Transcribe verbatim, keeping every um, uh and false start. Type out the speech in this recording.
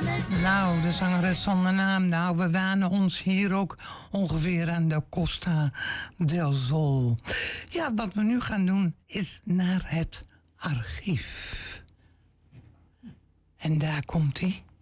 Nou, de zangeres zonder naam. Nou, we wanen ons hier ook ongeveer aan de Costa del Sol. Ja, wat we nu gaan doen is naar het archief. En daar komt hij.